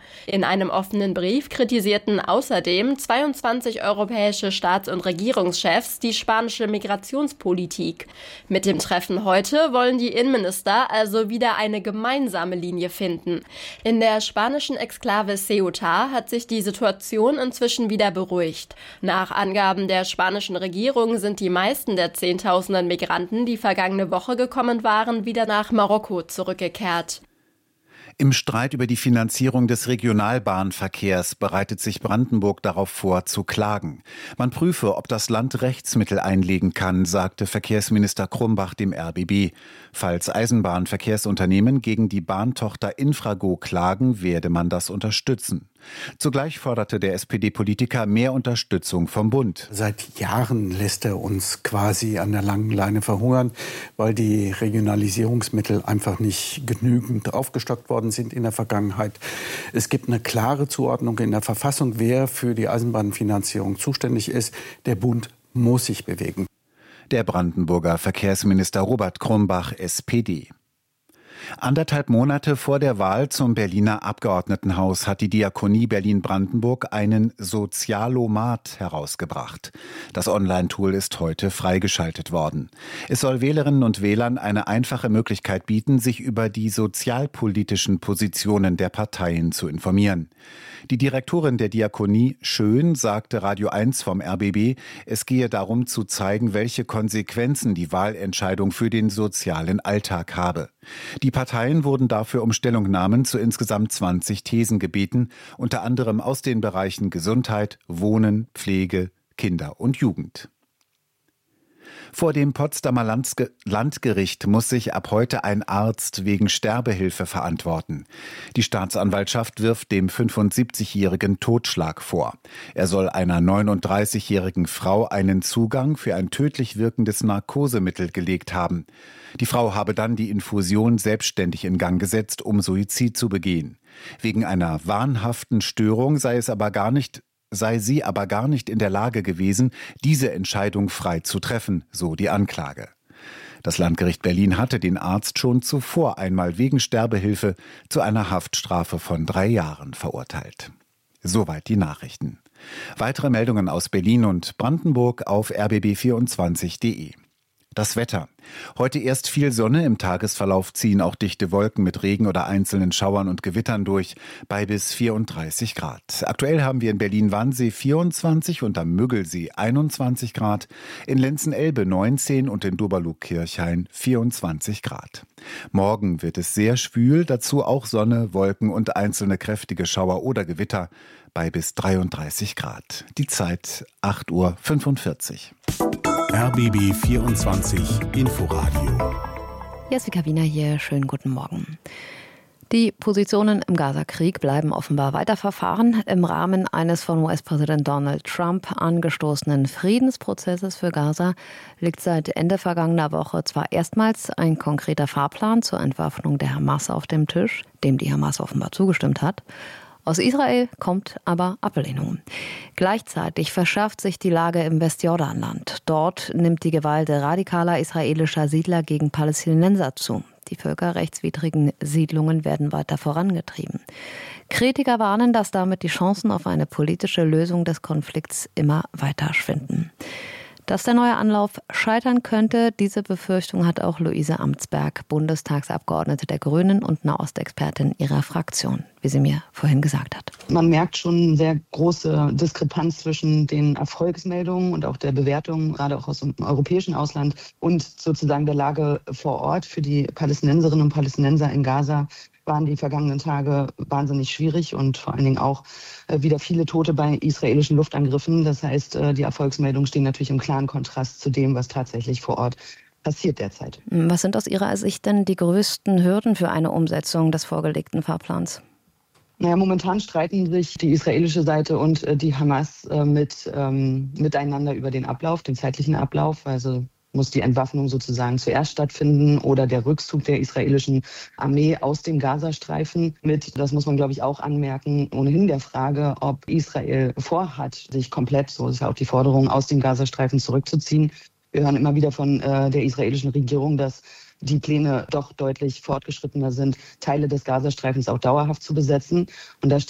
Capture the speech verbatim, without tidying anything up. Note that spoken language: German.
In einem offenen Brief kritisierten außerdem zweiundzwanzig europäische Staats- und Regierungschefs die spanische Migrationspolitik. Mit dem Treffen heute wollen die Innenminister also wieder eine gemeinsame Linie finden. In der spanischen Exklave Ceuta hat sich die Situation inzwischen wieder beruhigt. Nach Angaben der spanischen Regierung sind die meisten der Zehntausenden Migranten, die vergangene Woche gekommen waren, wieder nach Marokko zurückgekehrt. Im Streit über die Finanzierung des Regionalbahnverkehrs bereitet sich Brandenburg darauf vor, zu klagen. Man prüfe, ob das Land Rechtsmittel einlegen kann, sagte Verkehrsminister Krumbach dem R B B. Falls Eisenbahnverkehrsunternehmen gegen die Bahntochter Infrago klagen, werde man das unterstützen. Zugleich forderte der S P D-Politiker mehr Unterstützung vom Bund. Seit Jahren lässt er uns quasi an der langen Leine verhungern, weil die Regionalisierungsmittel einfach nicht genügend aufgestockt worden sind in der Vergangenheit. Es gibt eine klare Zuordnung in der Verfassung, wer für die Eisenbahnfinanzierung zuständig ist. Der Bund muss sich bewegen. Der Brandenburger Verkehrsminister Robert Krumbach, S P D. Anderthalb Monate vor der Wahl zum Berliner Abgeordnetenhaus hat die Diakonie Berlin-Brandenburg einen Sozialomat herausgebracht. Das Online-Tool ist heute freigeschaltet worden. Es soll Wählerinnen und Wählern eine einfache Möglichkeit bieten, sich über die sozialpolitischen Positionen der Parteien zu informieren. Die Direktorin der Diakonie, Schön, sagte Radio eins vom R B B, es gehe darum zu zeigen, welche Konsequenzen die Wahlentscheidung für den sozialen Alltag habe. Die Parteien wurden dafür um Stellungnahmen zu insgesamt zwanzig Thesen gebeten, unter anderem aus den Bereichen Gesundheit, Wohnen, Pflege, Kinder und Jugend. Vor dem Potsdamer Landge- Landgericht muss sich ab heute ein Arzt wegen Sterbehilfe verantworten. Die Staatsanwaltschaft wirft dem fünfundsiebzigjährigen Totschlag vor. Er soll einer neununddreißigjährigen Frau einen Zugang für ein tödlich wirkendes Narkosemittel gelegt haben. Die Frau habe dann die Infusion selbstständig in Gang gesetzt, um Suizid zu begehen. Wegen einer wahnhaften Störung sei es aber gar nicht sei sie aber gar nicht in der Lage gewesen, diese Entscheidung frei zu treffen, so die Anklage. Das Landgericht Berlin hatte den Arzt schon zuvor einmal wegen Sterbehilfe zu einer Haftstrafe von drei Jahren verurteilt. Soweit die Nachrichten. Weitere Meldungen aus Berlin und Brandenburg auf r b b vierundzwanzig punkt d e. Das Wetter. Heute erst viel Sonne, im Tagesverlauf ziehen auch dichte Wolken mit Regen oder einzelnen Schauern und Gewittern durch, bei bis vierunddreißig Grad. Aktuell haben wir in Berlin-Wannsee vierundzwanzig und am Müggelsee einundzwanzig Grad, in Lenzen-Elbe neunzehn und in Doberlug-Kirchhain vierundzwanzig Grad. Morgen wird es sehr schwül, dazu auch Sonne, Wolken und einzelne kräftige Schauer oder Gewitter, bei bis dreiunddreißig Grad. Die Zeit acht Uhr fünfundvierzig. R B B vierundzwanzig Inforadio. Jessica Wiener hier, schönen guten Morgen. Die Positionen im Gaza-Krieg bleiben offenbar weiter verfahren. Im Rahmen eines von U S-Präsident Donald Trump angestoßenen Friedensprozesses für Gaza liegt seit Ende vergangener Woche zwar erstmals ein konkreter Fahrplan zur Entwaffnung der Hamas auf dem Tisch, dem die Hamas offenbar zugestimmt hat. Aus Israel kommt aber Ablehnung. Gleichzeitig verschärft sich die Lage im Westjordanland. Dort nimmt die Gewalt radikaler israelischer Siedler gegen Palästinenser zu. Die völkerrechtswidrigen Siedlungen werden weiter vorangetrieben. Kritiker warnen, dass damit die Chancen auf eine politische Lösung des Konflikts immer weiter schwinden. Dass der neue Anlauf scheitern könnte, diese Befürchtung hat auch Luise Amtsberg, Bundestagsabgeordnete der Grünen und Nahostexpertin ihrer Fraktion, wie sie mir vorhin gesagt hat. Man merkt schon eine sehr große Diskrepanz zwischen den Erfolgsmeldungen und auch der Bewertung, gerade auch aus dem europäischen Ausland, und sozusagen der Lage vor Ort. Für die Palästinenserinnen und Palästinenser in Gaza waren die vergangenen Tage wahnsinnig schwierig und vor allen Dingen auch äh, wieder viele Tote bei israelischen Luftangriffen. Das heißt, äh, die Erfolgsmeldungen stehen natürlich im klaren Kontrast zu dem, was tatsächlich vor Ort passiert derzeit. Was sind aus Ihrer Sicht denn die größten Hürden für eine Umsetzung des vorgelegten Fahrplans? Naja, momentan streiten sich die israelische Seite und äh, die Hamas äh, mit, ähm, miteinander über den Ablauf, den zeitlichen Ablauf. Also muss die Entwaffnung sozusagen zuerst stattfinden oder der Rückzug der israelischen Armee aus dem Gazastreifen mit, das muss man glaube ich auch anmerken, ohnehin der Frage, ob Israel vorhat, sich komplett, so ist ja auch die Forderung, aus dem Gazastreifen zurückzuziehen. Wir hören immer wieder von äh, der israelischen Regierung, dass die Pläne doch deutlich fortgeschrittener sind, Teile des Gazastreifens auch dauerhaft zu besetzen. Und da steht